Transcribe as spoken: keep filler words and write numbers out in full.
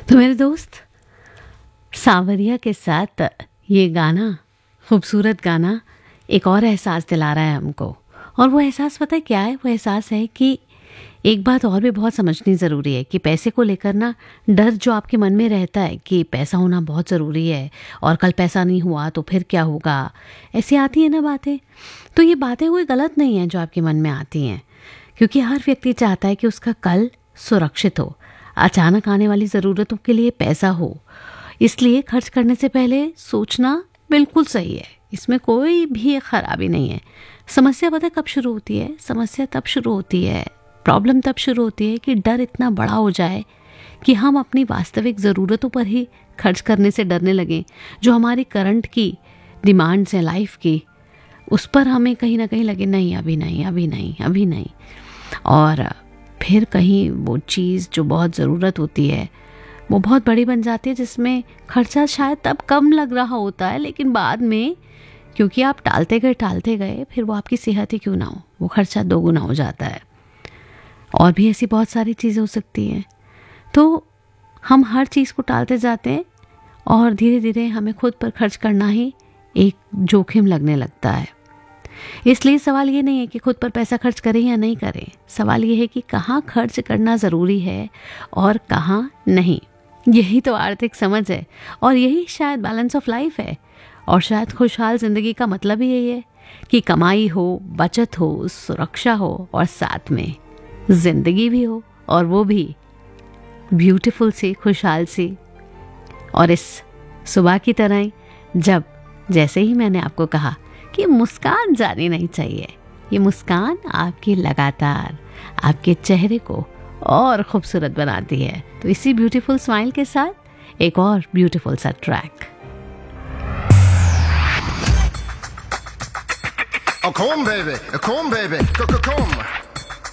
तो मेरे दोस्त, सांवरिया के साथ ये गाना, खूबसूरत गाना, एक और एहसास दिला रहा है हमको। और वो एहसास पता है क्या है? वो एहसास है कि एक बात और भी बहुत समझनी ज़रूरी है कि पैसे को लेकर ना डर जो आपके मन में रहता है कि पैसा होना बहुत ज़रूरी है और कल पैसा नहीं हुआ तो फिर क्या होगा, ऐसी आती है ना बातें। तो ये बातें कोई गलत नहीं है जो आपके मन में आती हैं, क्योंकि हर व्यक्ति चाहता है कि उसका कल सुरक्षित हो, अचानक आने वाली ज़रूरतों के लिए पैसा हो। इसलिए खर्च करने से पहले सोचना बिल्कुल सही है, इसमें कोई भी खराबी नहीं है। समस्या पता कब शुरू होती है? समस्या तब शुरू होती है, प्रॉब्लम तब शुरू होती है कि डर इतना बड़ा हो जाए कि हम अपनी वास्तविक ज़रूरतों पर ही खर्च करने से डरने लगें। जो हमारी करंट की डिमांड्स हैं लाइफ की, उस पर हमें कहीं ना कहीं लगे नहीं अभी नहीं अभी नहीं अभी नहीं, और फिर कहीं वो चीज़ जो बहुत ज़रूरत होती है वो बहुत बड़ी बन जाती है, जिसमें खर्चा शायद तब कम लग रहा होता है, लेकिन बाद में क्योंकि आप टालते गए टालते गए फिर वो आपकी सेहत ही क्यों ना हो, वो खर्चा दोगुना हो जाता है। और भी ऐसी बहुत सारी चीज़ें हो सकती हैं। तो हम हर चीज़ को टालते जाते हैं और धीरे धीरे हमें खुद पर खर्च करना ही एक जोखिम लगने लगता है। इसलिए सवाल ये नहीं है कि खुद पर पैसा खर्च करें या नहीं करें, सवाल ये है कि कहाँ खर्च करना ज़रूरी है और कहाँ नहीं। यही तो आर्थिक समझ है और यही शायद बैलेंस ऑफ लाइफ है। और शायद खुशहाल ज़िंदगी का मतलब ही यही है कि कमाई हो, बचत हो, सुरक्षा हो और साथ में ज़िंदगी भी हो, और वो भी ब्यूटीफुल सी, खुशहाल सी। और इस सुबह की तरह ही, जब जैसे ही मैंने आपको कहा कि मुस्कान जानी नहीं चाहिए, ये मुस्कान आपकी लगातार आपके चेहरे को और खूबसूरत बनाती है। तो इसी ब्यूटीफुल स्माइल के साथ एक और ब्यूटीफुल सा track. Oh, come baby, come baby, come, come.